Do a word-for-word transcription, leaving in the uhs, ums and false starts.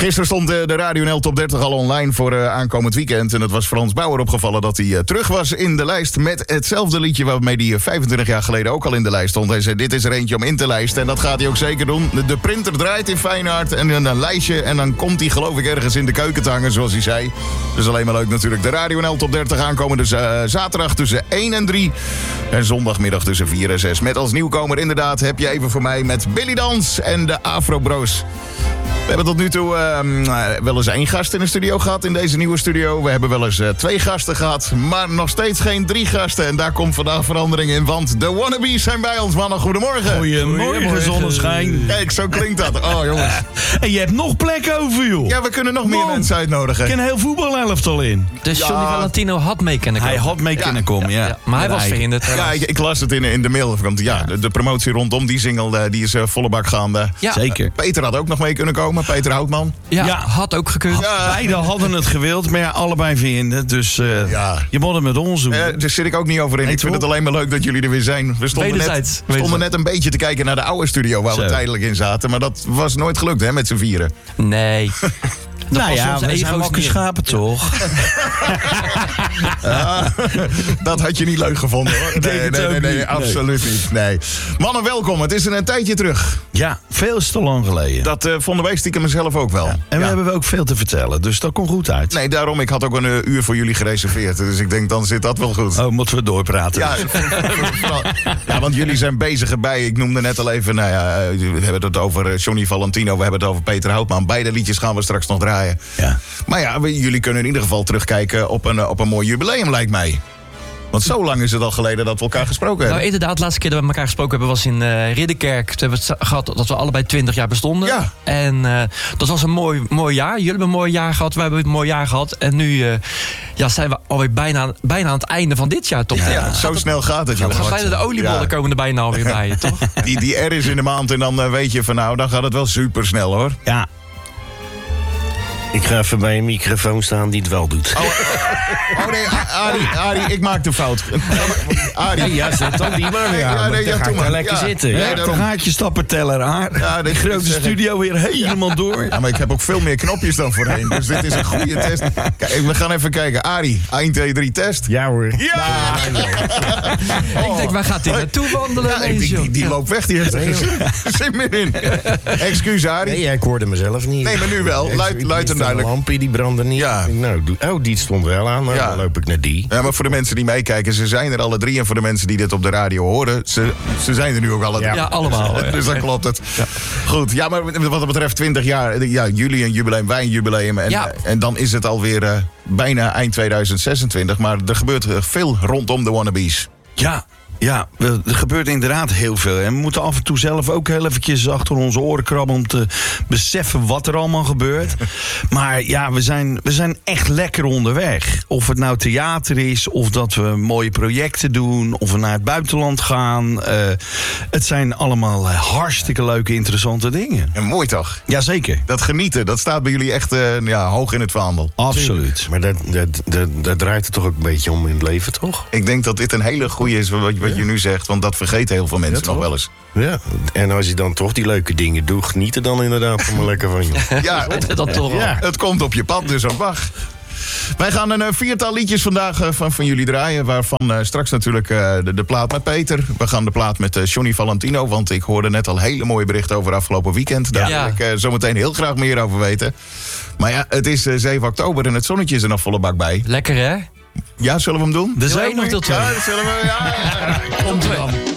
Gisteren stond de, de Radio N L Top dertig al online voor uh, aankomend weekend. En het was Frans Bauer opgevallen dat hij uh, terug was in de lijst met hetzelfde liedje waarmee hij uh, vijfentwintig jaar geleden ook al in de lijst stond. Hij zei, dit is er eentje om in te lijsten. En dat gaat hij ook zeker doen. De, de printer draait in Feyenoord en dan een lijstje. En dan komt hij geloof ik ergens in de keuken te hangen, zoals hij zei. Dus alleen maar leuk natuurlijk. De Radio N L Top dertig aankomen dus uh, zaterdag tussen één en drie. En zondagmiddag tussen vier en zes. Met als nieuwkomer inderdaad heb je even voor mij met Billy Dans en de Afro Bros. We hebben tot nu toe uh, wel eens één gast in de studio gehad in deze nieuwe studio. We hebben wel eens uh, twee gasten gehad, maar nog steeds geen drie gasten. En daar komt vandaag verandering in, want de wannabes zijn bij ons, mannen. Goedemorgen. Goedemorgen, zonneschijn. Kijk, zo klinkt dat. Oh, jongens. En je hebt nog plek over, joh. Ja, we kunnen nog meer Man. mensen uitnodigen. Ik ken een heel voetbalelftal in. Dus Ja. Johnny Valentino had mee kunnen komen. Hij had mee Ja. kunnen komen, ja. Ja, maar hij was Nee. verhinderd. Ja, ik, ik las het in, in de mail. Want ja, de, de promotie rondom die single uh, die is uh, volle bak gaande. Ja. Zeker. Peter had ook nog mee kunnen komen. Peter Houtman. Ja, Ja. had ook gekund. Ja. Beiden hadden het gewild, maar ja, allebei vinden. Dus uh, Ja. je moet het met ons doen. Uh, daar zit ik ook niet over in. Nee, ik vind toch? het alleen maar leuk dat jullie er weer zijn. We stonden, net, Wederzijds. we stonden net een beetje te kijken naar de oude studio waar we Zo. tijdelijk in zaten. Maar dat was nooit gelukt, hè, met z'n vieren. Nee. Dat nou past ja, onze we zijn ego's wakker niet in. schapen, toch? Ja, dat had je niet leuk gevonden, hoor. Ik denk Nee, het nee, ook nee, nee, niet. absoluut niet. Nee. Mannen, welkom. Het is een, een tijdje terug. Ja, veel te lang geleden. Dat uh, vonden wij stiekem mezelf ook wel. En we Ja. hebben ook veel te vertellen, dus dat komt goed uit. Nee, daarom, ik had ook een uh, uur voor jullie gereserveerd. Dus ik denk, dan zit dat wel goed. Oh, moeten we doorpraten? Ja, vooral- ja, want jullie zijn bezig erbij. Ik noemde net al even, nou ja, uh, we hebben het over uh, Johnny Valentino. We hebben het over Peter Houtman. Beide liedjes gaan we straks nog draaien. Ja. Maar ja, we- jullie kunnen in ieder geval terugkijken op een, uh, op een mooi jubileum, lijkt mij. Want zo lang is het al geleden dat we elkaar gesproken Nou, hebben. inderdaad, de laatste keer dat we elkaar gesproken hebben was in uh, Ridderkerk. Toen hebben we het gehad dat we allebei twintig jaar bestonden. Ja. En uh, dat was een mooi, mooi jaar. Jullie hebben een mooi jaar gehad, wij hebben een mooi jaar gehad. En nu uh, ja, zijn we alweer bijna, bijna aan het einde van dit jaar, toch? Ja, Ja. zo snel gaat het, Dan jongens. gaan bijna de oliebollen Ja. komen er bijna alweer bij, toch? Die, die R is in de maand en dan uh, weet je van nou, dan gaat het wel super snel, hoor. Ja. Ik ga even bij een microfoon staan die het wel doet. Oh nee, A- Arie, Arie, ik maak de fout. Arie. Ja, zet dan die maar weer Ja, aan. nee, ja, Dan ga doe ik maar. daar lekker Ja. zitten. Ja, Ja. Ja, daarom. dan gaat je stappenteller aan. Ja, de dit- grote dit- studio weer helemaal door. Ja, maar ik heb ook veel meer knopjes dan voorheen. Dus dit is een goede test. Kijk, we gaan even kijken. Arie, één, twee, drie, test. Ja hoor. Ja! Ik denk, waar gaat hij naartoe wandelen? Ja, ik- ineens, die, die, joh? die loopt weg, die heeft er zin meer in. Excuus, Arie. Nee, ja, ik hoorde mezelf niet. Nee, maar nu wel. Ik- Luid- ik- luid en ik- duidelijk. De lampje die brandde niet. Ja. Ik denk, nou, doe- oh, die stond wel aan. Nou, Ja. dan loop ik naar die. Ja, maar voor de mensen die meekijken, ze zijn er alle drie. En voor de mensen die dit op de radio horen, ze, ze zijn er nu ook alle drie. Ja. Ja, allemaal. Ja. Dus dan klopt het. Goed, ja, maar wat dat betreft twintig jaar. Ja, jullie een jubileum, wij een jubileum. En, Ja. en dan is het alweer uh, bijna eind tweeduizend zesentwintig. Maar er gebeurt uh, veel rondom de wannabes. Ja, ja, er gebeurt inderdaad heel veel. En we moeten af en toe zelf ook heel eventjes achter onze oren krabben om te beseffen wat er allemaal gebeurt. Maar ja, we zijn, we zijn echt lekker onderweg. Of het nou theater is, of dat we mooie projecten doen, of we naar het buitenland gaan. Uh, het zijn allemaal uh, hartstikke leuke, interessante dingen. En mooi toch? Jazeker, Dat genieten, dat staat bij jullie echt uh, ja, hoog in het vaandel. absoluut. Maar dat, dat, dat, dat draait het toch ook een beetje om in het leven, toch? Ik denk dat dit een hele goede is wat, wat je nu zegt. Want dat vergeten heel veel mensen Ja, nog toch? wel eens. Ja. En als je dan toch die leuke dingen doet, geniet er dan inderdaad van maar lekker van, joh. Ja, het, Dat toch wel. Ja. het komt op je pad, dus dat mag. Wij gaan een uh, viertal liedjes vandaag uh, van, van jullie draaien. Waarvan uh, straks natuurlijk uh, de, de plaat met Peter. We gaan de plaat met uh, Johnny Valentino. Want ik hoorde net al hele mooie berichten over afgelopen weekend. Daar Ja. wil ik uh, zometeen heel graag meer over weten. Maar ja, het is uh, zeven oktober en het zonnetje is er nog volle bak bij. Lekker, hè? Ja, zullen we hem doen? De Heel één zomer. of tot twee? Ja, dat zullen we. Ja, ja, ja. Komt er dan.